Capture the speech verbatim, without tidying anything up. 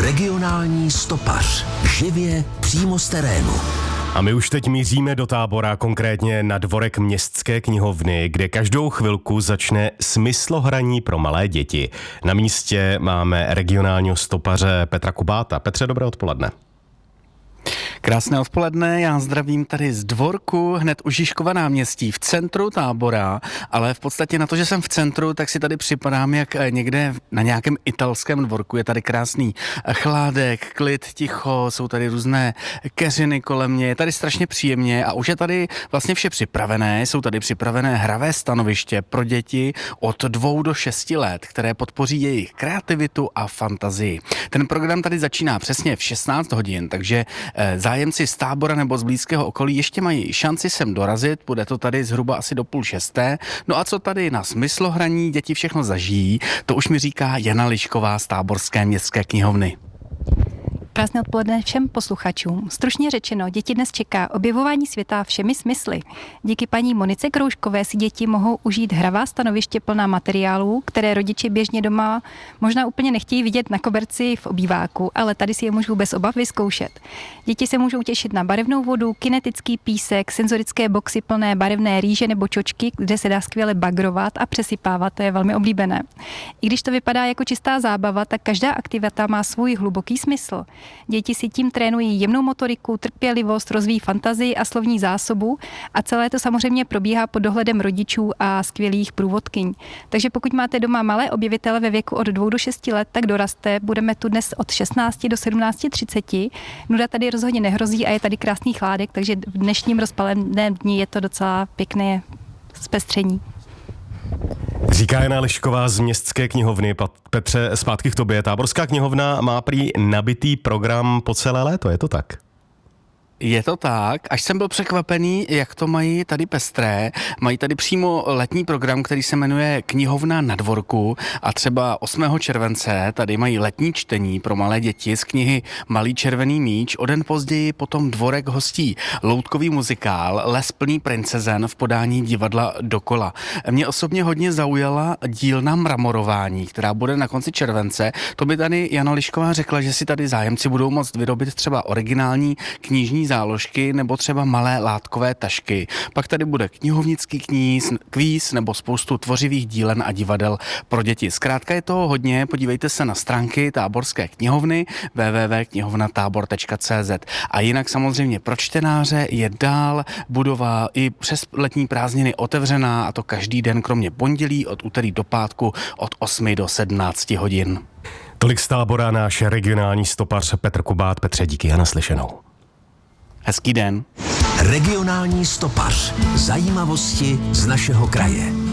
Regionální stopař. Živě přímo z terénu. A my už teď míříme do Tábora, konkrétně na dvorek Městské knihovny, kde každou chvilku začne smyslohraní pro malé děti. Na místě máme regionálního stopaře Petra Kubáta. Petře, dobré odpoledne. Krásné odpoledne, já zdravím tady z dvorku, hned u Žižkova náměstí, v centru Tábora, ale v podstatě na to, že jsem v centru, tak si tady připadám jak někde na nějakém italském dvorku. Je tady krásný chládek, klid, ticho, jsou tady různé keřiny kolem mě, je tady strašně příjemně a už je tady vlastně vše připravené, jsou tady připravené hravé stanoviště pro děti od dvou do šesti let, které podpoří jejich kreativitu a fantazii. Ten program tady začíná přesně v šestnáct hodin, takže zájemci z Tábora nebo z blízkého okolí ještě mají šanci sem dorazit, bude to tady zhruba asi do půl šesté. No a co tady na smyslohraní děti všechno zažijí, to už mi říká Jana Lišková z Táborské městské knihovny. Krásné odpoledne všem posluchačům. Stručně řečeno, děti dnes čeká objevování světa všemi smysly. Díky paní Monice Kroužkové si děti mohou užít hravá stanoviště plná materiálů, které rodiče běžně doma možná úplně nechtějí vidět na koberci v obýváku, ale tady si je můžou bez obav vyzkoušet. Děti se můžou těšit na barevnou vodu, kinetický písek, senzorické boxy plné barevné rýže nebo čočky, kde se dá skvěle bagrovat a přesypávat, to je velmi oblíbené. I když to vypadá jako čistá zábava, tak každá aktivita má svůj hluboký smysl. Děti si tím trénují jemnou motoriku, trpělivost, rozvíjí fantazii a slovní zásobu a celé to samozřejmě probíhá pod dohledem rodičů a skvělých průvodkyň. Takže pokud máte doma malé objevitele ve věku od dvou do šesti let, tak doraste. Budeme tu dnes od šestnácti do sedmnácti třiceti. Nuda tady rozhodně nehrozí a je tady krásný chládek, takže v dnešním rozpaleném dni je to docela pěkné zpestření. Říká Jana Lišková z Městské knihovny. Petře, zpátky k tobě. Táborská knihovna má prý nabitý program po celé léto, je to tak? Je to tak, až jsem byl překvapený, jak to mají tady pestré. Mají tady přímo letní program, který se jmenuje Knihovna na dvorku a třeba osmého července tady mají letní čtení pro malé děti z knihy Malý červený míč. O den později potom dvorek hostí loutkový muzikál Les plný princezen v podání divadla Dokola. Mě osobně hodně zaujala dílna mramorování, která bude na konci července. To by tady Jana Lišková řekla, že si tady zájemci budou moct vyrobit třeba originální knižní záložky nebo třeba malé látkové tašky. Pak tady bude knihovnický kníz, kvíz nebo spoustu tvořivých dílen a divadel pro děti. Zkrátka je toho hodně, podívejte se na stránky Táborské knihovny w w w tečka knihovna tábor tečka c z. A jinak samozřejmě pro čtenáře je dál budova i přes letní prázdniny otevřená, a to každý den kromě pondělí od úterý do pátku od osmi do sedmnácti hodin. Tolik z Tábora náš regionální stopař Petr Kubát. Petře, díky a naslyšenou. Hezký den. Regionální stopař. Zajímavosti z našeho kraje.